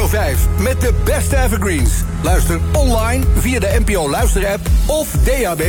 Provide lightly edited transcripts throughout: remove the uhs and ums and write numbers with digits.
5 met de beste evergreens. Luister online via de NPO Luisterapp of DAB+.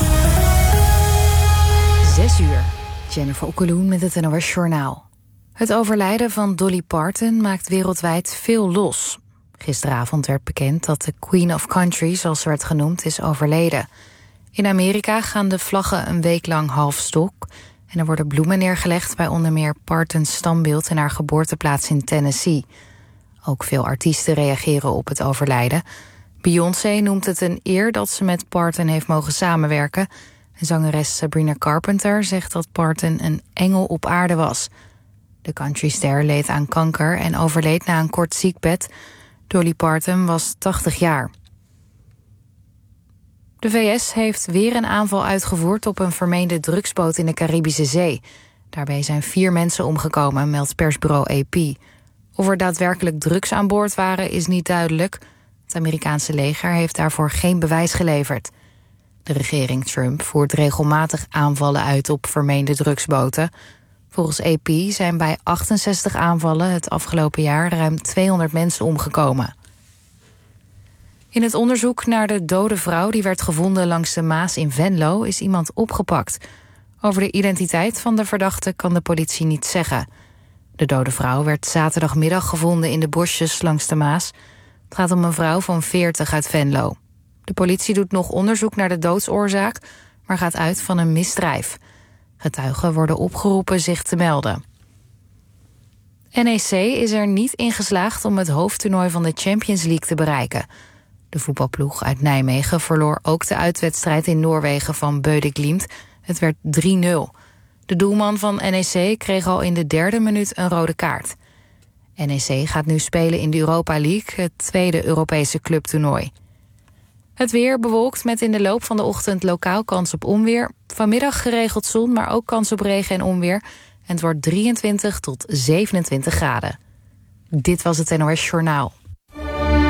6 uur. Jennifer Okkeloen met het NOS Journaal. Het overlijden van Dolly Parton maakt wereldwijd veel los. Gisteravond werd bekend dat de Queen of Country, zoals ze werd genoemd, is overleden. In Amerika gaan de vlaggen een week lang half stok en er worden bloemen neergelegd bij onder meer Partons standbeeld in haar geboorteplaats in Tennessee. Ook veel artiesten reageren op het overlijden. Beyoncé noemt het een eer dat ze met Parton heeft mogen samenwerken. En zangeres Sabrina Carpenter zegt dat Parton een engel op aarde was. De countryster leed aan kanker en overleed na een kort ziekbed. Dolly Parton was 80 jaar. De VS heeft weer een aanval uitgevoerd op een vermeende drugsboot in de Caribische Zee. Daarbij zijn 4 mensen omgekomen, meldt persbureau AP. Of er daadwerkelijk drugs aan boord waren, is niet duidelijk. Het Amerikaanse leger heeft daarvoor geen bewijs geleverd. De regering Trump voert regelmatig aanvallen uit op vermeende drugsboten. Volgens AP zijn bij 68 aanvallen het afgelopen jaar ruim 200 mensen omgekomen. In het onderzoek naar de dode vrouw die werd gevonden langs de Maas in Venlo is iemand opgepakt. Over de identiteit van de verdachte kan de politie niets zeggen. De dode vrouw werd zaterdagmiddag gevonden in de bosjes langs de Maas. Het gaat om een vrouw van 40 uit Venlo. De politie doet nog onderzoek naar de doodsoorzaak, maar gaat uit van een misdrijf. Getuigen worden opgeroepen zich te melden. NEC is er niet in geslaagd om het hoofdtoernooi van de Champions League te bereiken. De voetbalploeg uit Nijmegen verloor ook de uitwedstrijd in Noorwegen van Bøde Glimt. Het werd 3-0. De doelman van NEC kreeg al in de 3e minuut een rode kaart. NEC gaat nu spelen in de Europa League, het tweede Europese clubtoernooi. Het weer bewolkt met in de loop van de ochtend lokaal kans op onweer. Vanmiddag geregeld zon, maar ook kans op regen en onweer. En het wordt 23 tot 27 graden. Dit was het NOS Journaal.